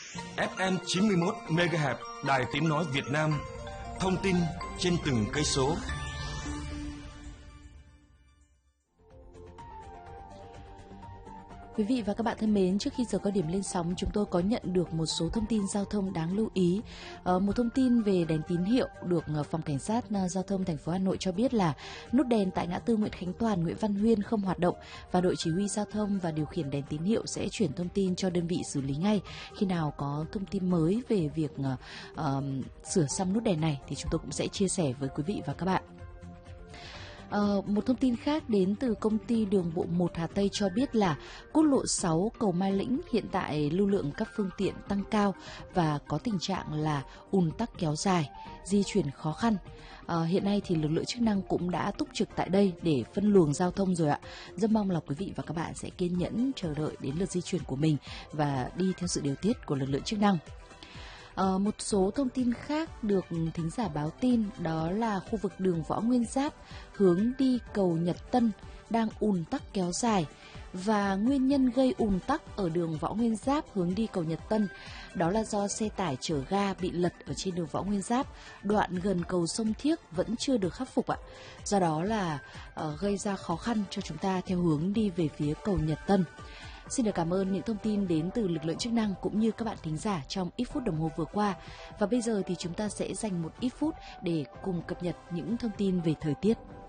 FM 91 MHz Đài Tiếng nói Việt Nam. Thông tin trên từng cây số. Quý vị và các bạn thân mến, trước khi giờ cao điểm lên sóng, chúng tôi có nhận được một số thông tin giao thông đáng lưu ý. Một thông tin về đèn tín hiệu được Phòng Cảnh sát Giao thông thành phố Hà Nội cho biết là nút đèn tại ngã tư Nguyễn Khánh Toàn, Nguyễn Văn Huyên không hoạt động và đội chỉ huy giao thông và điều khiển đèn tín hiệu sẽ chuyển thông tin cho đơn vị xử lý ngay. Khi nào có thông tin mới về việc sửa xong nút đèn này thì chúng tôi cũng sẽ chia sẻ với quý vị và các bạn. Một thông tin khác đến từ công ty đường bộ 1 Hà Tây cho biết là quốc lộ 6 cầu Mai Lĩnh hiện tại lưu lượng các phương tiện tăng cao và có tình trạng là ùn tắc kéo dài, di chuyển khó khăn. Hiện nay thì lực lượng chức năng cũng đã túc trực tại đây để phân luồng giao thông rồi ạ. Rất mong là quý vị và các bạn sẽ kiên nhẫn chờ đợi đến lượt di chuyển của mình và đi theo sự điều tiết của lực lượng chức năng. Một số thông tin khác được thính giả báo tin đó là khu vực đường Võ Nguyên Giáp hướng đi cầu Nhật Tân đang ùn tắc kéo dài và nguyên nhân gây ùn tắc ở đường Võ Nguyên Giáp hướng đi cầu Nhật Tân đó là do xe tải chở ga bị lật ở trên đường Võ Nguyên Giáp đoạn gần cầu sông Thiếc vẫn chưa được khắc phục ạ. Do đó là gây ra khó khăn cho chúng ta theo hướng đi về phía cầu Nhật Tân. Xin được cảm ơn những thông tin đến từ lực lượng chức năng cũng như các bạn thính giả trong ít phút đồng hồ vừa qua. Và bây giờ thì chúng ta sẽ dành một ít phút để cùng cập nhật những thông tin về thời tiết.